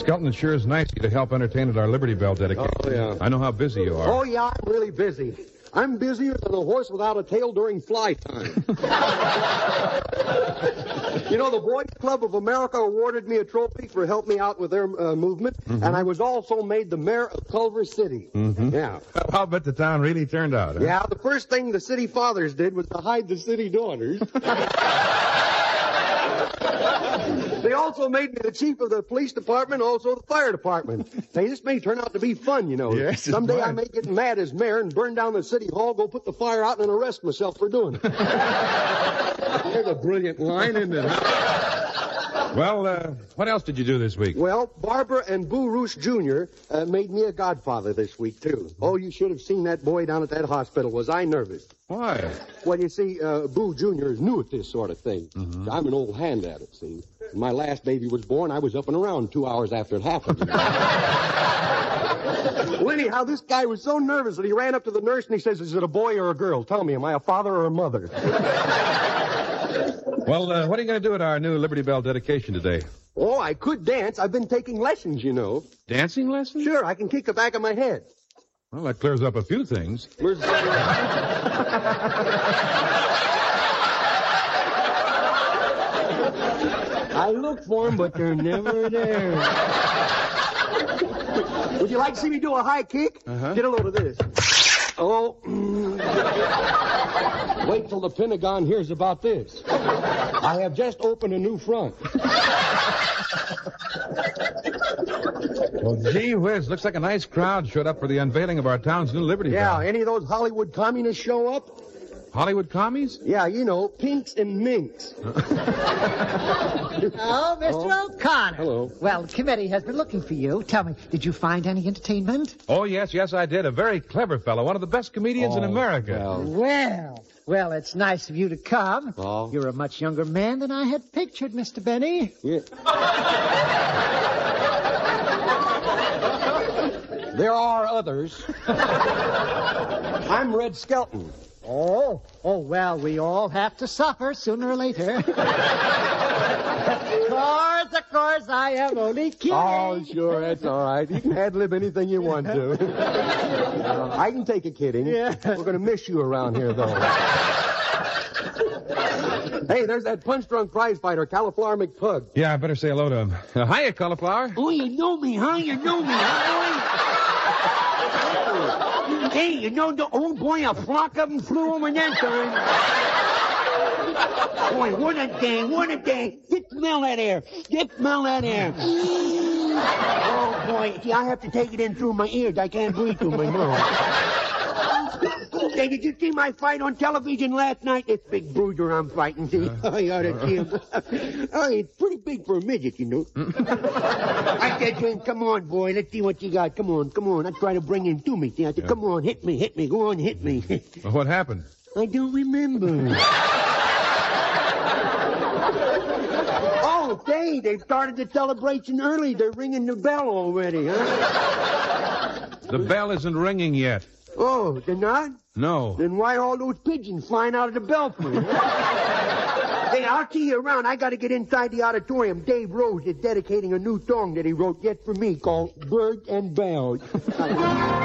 Skelton, it sure is nice of you to help entertain at our Liberty Bell dedication. Oh, yeah. I know how busy you are. Oh, yeah, I'm really busy. I'm busier than a horse without a tail during fly time. You know, the Boys Club of America awarded me a trophy for helping me out with their movement, and I was also made the mayor of Culver City. Yeah. Well, I'll bet the town really turned out, huh? Yeah, the first thing the city fathers did was to hide the city daughters. They also made me the chief of the police department, also the fire department. Hey, this may turn out to be fun, you know. Yes, someday I may get mad as mayor and burn down the city hall, go put the fire out, and arrest myself for doing it. There's a brilliant line, isn't it? Well, what else did you do this week? Well, Barbara and Boo Roos Jr. Made me a godfather this week, too. Oh, you should have seen that boy down at that hospital. Was I nervous? Why? Well, you see, Boo Jr. is new at this sort of thing. I'm an old hand at it, see. When my last baby was born, I was up and around 2 hours after it happened. Well, anyhow, this guy was so nervous that he ran up to the nurse and he says, "Is it a boy or a girl? Tell me, am I a father or a mother?" Well, what are you going to do at our new Liberty Bell dedication today? Oh, I could dance. I've been taking lessons, you know. Dancing lessons? Sure, I can kick the back of my head. Well, that clears up a few things. I look for them, but they're never there. Would you like to see me do a high kick? Get a load of this. Oh. Wait till the Pentagon hears about this. I have just opened a new front. Well, gee whiz, looks like a nice crowd showed up for the unveiling of our town's new Liberty Bell. Yeah, any of those Hollywood communists show up? Hollywood commies? Yeah, you know, pinks and minks. Oh, Mr. O'Connor. Hello. Well, the committee has been looking for you. Tell me, did you find any entertainment? Oh, yes, I did. A very clever fellow, one of the best comedians in America. Well, it's nice of you to come. Oh. You're a much younger man than I had pictured, Mr. Benny. Yeah. There are others. I'm Red Skelton. Oh, well, we all have to suffer sooner or later. Of course, I am only kidding. Oh, sure, that's all right. You can ad-lib anything you want to. I can take a kidding. Yeah. We're going to miss you around here, though. Hey, there's that punch-drunk prize fighter, Cauliflower McPug. Yeah, I better say hello to him. Hiya, Cauliflower. Oh, you know me, huh? Hey, you know the old boy, a flock of them flew over that time. Boy, what a day. Get smell that air. Oh, boy. See, I have to take it in through my ears. I can't breathe through my mouth. Hey, did you see my fight on television last night? This big bruiser I'm fighting, see? Oh, you ought to see him. Oh, he's pretty big for a midget, you know. I said to him, "Come on, boy, let's see what you got. Come on. I try to bring him to me. See, I said, "Come on, hit me. Go on, hit me." Well, what happened? I don't remember. Oh, say, they've started the celebration early. They're ringing the bell already, huh? The bell isn't ringing yet. Oh, they're not? No. Then why all those pigeons flying out of the belfry? Hey, I'll see you around. I got to get inside the auditorium. Dave Rose is dedicating a new song that he wrote just for me called Birds and Bells.